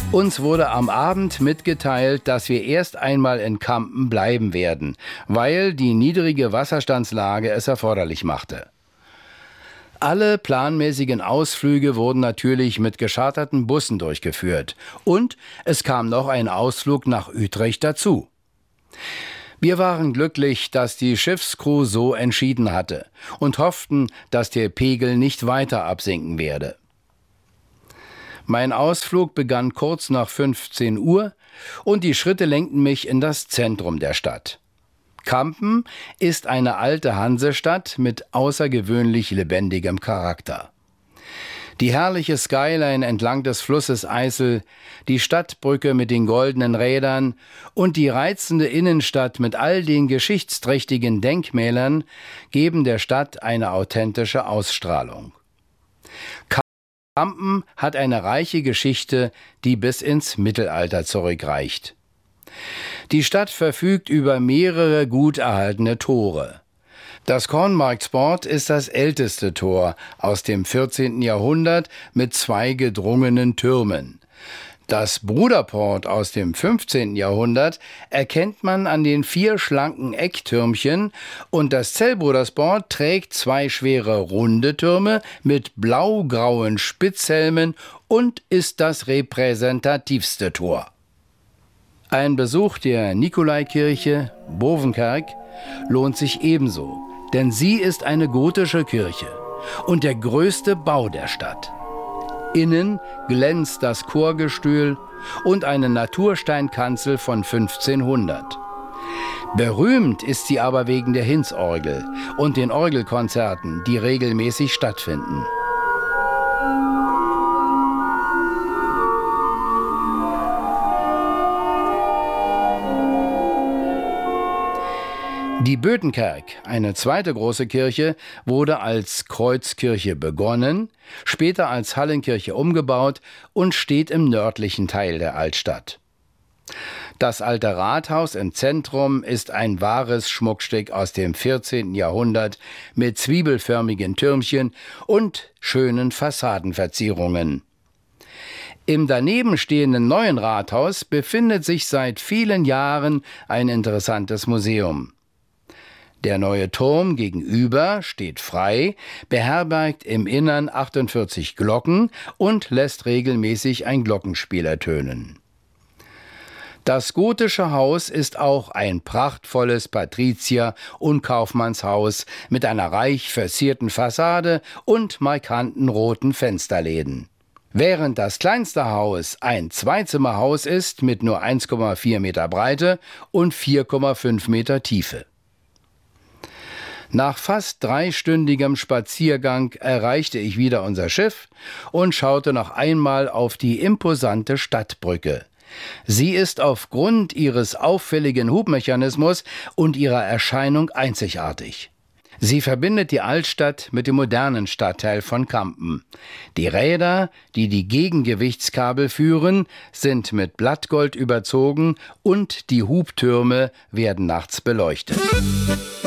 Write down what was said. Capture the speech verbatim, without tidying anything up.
Uns wurde am Abend mitgeteilt, dass wir erst einmal in Kampen bleiben werden, weil die niedrige Wasserstandslage es erforderlich machte. Alle planmäßigen Ausflüge wurden natürlich mit gescharterten Bussen durchgeführt und es kam noch ein Ausflug nach Utrecht dazu. Wir waren glücklich, dass die Schiffscrew so entschieden hatte und hofften, dass der Pegel nicht weiter absinken werde. Mein Ausflug begann kurz nach fünfzehn Uhr und die Schritte lenkten mich in das Zentrum der Stadt. Kampen ist eine alte Hansestadt mit außergewöhnlich lebendigem Charakter. Die herrliche Skyline entlang des Flusses Eißel, die Stadtbrücke mit den goldenen Rädern und die reizende Innenstadt mit all den geschichtsträchtigen Denkmälern geben der Stadt eine authentische Ausstrahlung. Kampen hat eine reiche Geschichte, die bis ins Mittelalter zurückreicht. Die Stadt verfügt über mehrere gut erhaltene Tore. Das Kornmarktsport ist das älteste Tor aus dem vierzehnten Jahrhundert mit zwei gedrungenen Türmen. Das Bruderport aus dem fünfzehnten Jahrhundert erkennt man an den vier schlanken Ecktürmchen und das Zellbrudersport trägt zwei schwere runde Türme mit blau-grauen Spitzhelmen und ist das repräsentativste Tor. Ein Besuch der Nikolaikirche, Bovenkerk, lohnt sich ebenso, denn sie ist eine gotische Kirche und der größte Bau der Stadt. Innen glänzt das Chorgestühl und eine Natursteinkanzel von fünfzehnhundert. Berühmt ist sie aber wegen der Hinz-Orgel und den Orgelkonzerten, die regelmäßig stattfinden. Die Bötenkerk, eine zweite große Kirche, wurde als Kreuzkirche begonnen, später als Hallenkirche umgebaut und steht im nördlichen Teil der Altstadt. Das alte Rathaus im Zentrum ist ein wahres Schmuckstück aus dem vierzehnten Jahrhundert mit zwiebelförmigen Türmchen und schönen Fassadenverzierungen. Im daneben stehenden neuen Rathaus befindet sich seit vielen Jahren ein interessantes Museum. Der neue Turm gegenüber steht frei, beherbergt im Innern achtundvierzig Glocken und lässt regelmäßig ein Glockenspiel ertönen. Das gotische Haus ist auch ein prachtvolles Patrizier- und Kaufmannshaus mit einer reich verzierten Fassade und markanten roten Fensterläden. Während das kleinste Haus ein Zweizimmerhaus ist mit nur eins Komma vier Meter Breite und vier Komma fünf Meter Tiefe. Nach fast dreistündigem Spaziergang erreichte ich wieder unser Schiff und schaute noch einmal auf die imposante Stadtbrücke. Sie ist aufgrund ihres auffälligen Hubmechanismus und ihrer Erscheinung einzigartig. Sie verbindet die Altstadt mit dem modernen Stadtteil von Kampen. Die Räder, die die Gegengewichtskabel führen, sind mit Blattgold überzogen und die Hubtürme werden nachts beleuchtet.